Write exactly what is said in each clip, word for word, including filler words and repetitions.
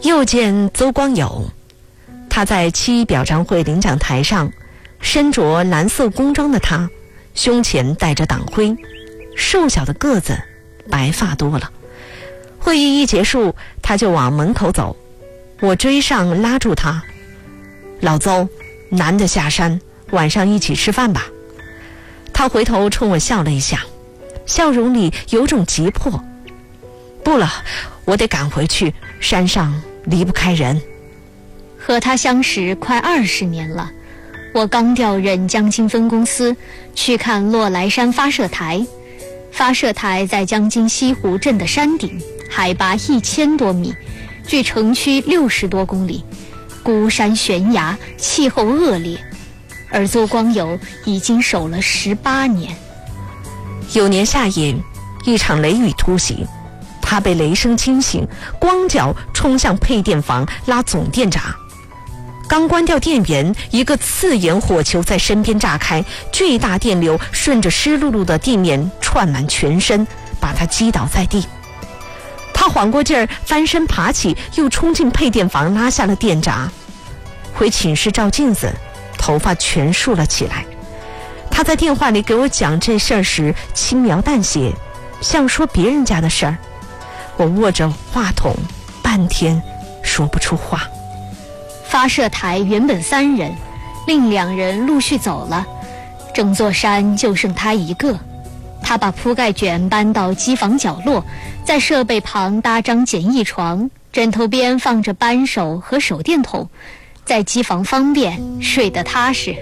又见邹光友，他在七一表彰会领奖台上，身着蓝色工装的他，胸前带着党徽，瘦小的个子，白发多了。会议一结束，他就往门口走，我追上拉住他：“老邹，难得下山，晚上一起吃饭吧。”他回头冲我笑了一下，笑容里有种急迫：“不了，我得赶回去，山上离不开人。” 和他相识快二十年了，我刚调任江津分公司，去看洛莱山发射台。发射台在江津西湖镇的山顶，海拔一千多米，距城区六十多公里，孤山悬崖，气候恶劣。而邹光友已经守了十八年。 有年夏夜，一场雷雨突袭，他被雷声惊醒，光脚冲向配电房拉总电闸。刚关掉电源，一个刺眼火球在身边炸开，巨大电流顺着湿漉漉的地面串满全身，把他击倒在地。他缓过劲儿，翻身爬起，又冲进配电房拉下了电闸。回寝室照镜子，头发全竖了起来。他在电话里给我讲这事儿时轻描淡写，像说别人家的事儿。我握着话筒半天说不出话。 发射台原本三人，另两人陆续走了，整座山就剩他一个。他把铺盖卷搬到机房角落，在设备旁搭张简易床，枕头边放着扳手和手电筒，在机房方便，睡得踏实。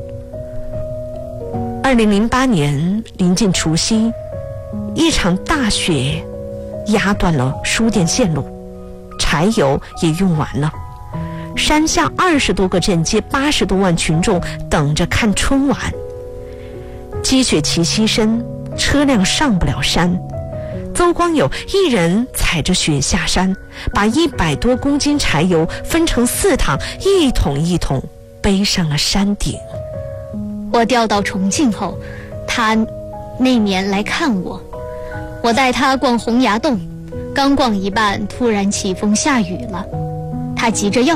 二零零八年临近除夕，一场大雪压断了输电线路，柴油也用完了。山下二十多个镇街八十多万群众等着看春晚。积雪齐膝深，车辆上不了山。邹光友一人踩着雪下山，把一百多公斤柴油分成四趟，一桶一桶背上了山顶。 我调到重庆后，他那年来看我，我带他逛洪崖洞，刚逛一半，突然起风下雨了，他急着要